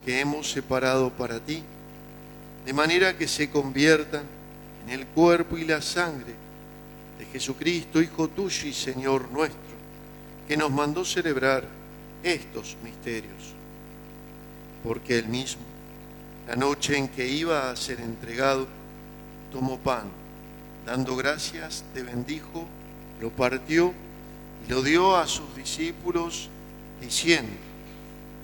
que hemos separado para ti, de manera que se conviertan en el cuerpo y la sangre de Jesucristo, Hijo tuyo y Señor nuestro, que nos mandó celebrar estos misterios. Porque él mismo, la noche en que iba a ser entregado, tomó pan, dando gracias, te bendijo, lo partió y lo dio a sus discípulos, diciendo: